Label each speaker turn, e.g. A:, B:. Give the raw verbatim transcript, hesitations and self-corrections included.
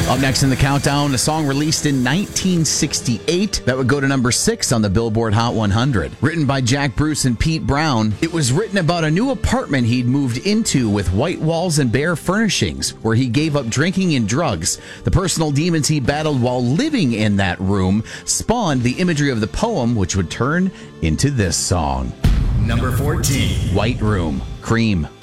A: Up next in the countdown, a song released in nineteen sixty-eight that would go to number six on the Billboard Hot one hundred. Written by Jack Bruce and Pete Brown, it was written about a new apartment he'd moved into with white walls and bare furnishings, where he gave up drinking and drugs. The personal demons he battled while living in that room spawned the imagery of the poem, which would turn into this song.
B: Number fourteen.
A: White Room, Cream.